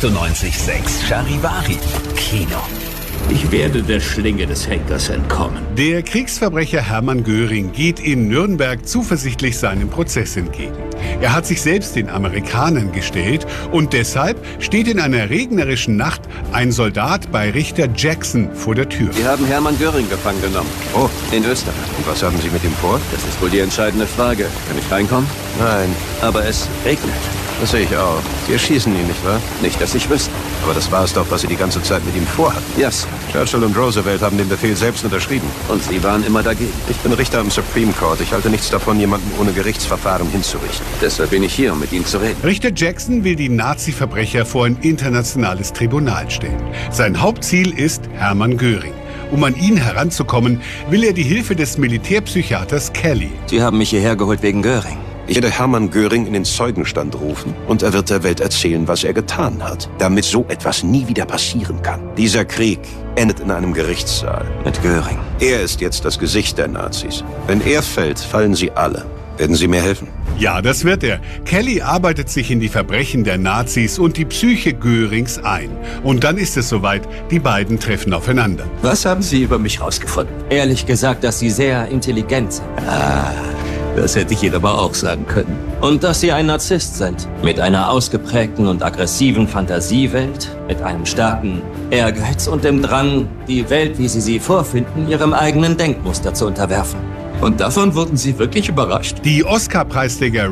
98,6 Charivari Kino. Ich werde der Schlinge des Henkers entkommen. Der Kriegsverbrecher Hermann Göring geht in Nürnberg zuversichtlich seinem Prozess entgegen. Er hat sich selbst den Amerikanern gestellt und deshalb steht in einer regnerischen Nacht ein Soldat bei Richter Jackson vor der Tür. Sie haben Hermann Göring gefangen genommen. Oh, In Österreich. und was haben Sie mit ihm vor? Das ist wohl die entscheidende Frage. Kann ich reinkommen? Nein, Aber es regnet. das sehe ich auch. Sie erschießen ihn, nicht wahr? Nicht, dass ich wüsste. Aber das war es doch, was Sie die ganze Zeit mit ihm vorhatten. Ja, Sir. Churchill und Roosevelt haben den Befehl selbst unterschrieben. Und Sie waren immer dagegen. Ich bin Richter am Supreme Court. Ich halte nichts davon, jemanden ohne Gerichtsverfahren hinzurichten. Deshalb bin ich hier, um mit Ihnen zu reden. Richter Jackson will die Nazi-Verbrecher vor ein internationales Tribunal stellen. Sein Hauptziel ist Hermann Göring. Um an ihn heranzukommen, will er die Hilfe des Militärpsychiaters Kelly. Sie haben mich hierher geholt wegen Göring. Ich werde Hermann Göring in den Zeugenstand rufen und er wird der Welt erzählen, was er getan hat, damit so etwas nie wieder passieren kann. Dieser Krieg endet in einem Gerichtssaal. Mit Göring. Er ist jetzt das Gesicht der Nazis. Wenn er fällt, fallen sie alle. Werden Sie mir helfen? Ja, das wird er. Kelly arbeitet sich in die Verbrechen der Nazis und die Psyche Görings ein. Und dann ist es soweit, die beiden treffen aufeinander. Was haben Sie über mich rausgefunden? Ehrlich gesagt, dass Sie sehr intelligent sind. Das hätte ich Ihnen aber auch sagen können. Und dass Sie ein Narzisst sind. Mit einer ausgeprägten und aggressiven Fantasiewelt, mit einem starken Ehrgeiz und dem Drang, die Welt, wie Sie sie vorfinden, Ihrem eigenen Denkmuster zu unterwerfen. Und davon wurden Sie wirklich überrascht? Die Oscar-Preisträger